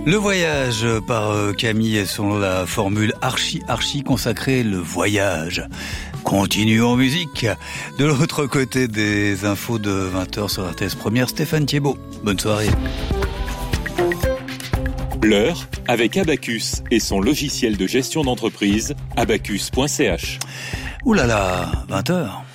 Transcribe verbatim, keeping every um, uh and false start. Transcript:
Le voyage par Camille est selon la formule archi archi consacrée, le voyage continue en musique. De l'autre côté des infos de vingt heures sur R T S Première, Stéphane Thiebaud. Bonne soirée. L'heure avec Abacus et son logiciel de gestion d'entreprise, abacus point c h. Ouh là là, vingt heures.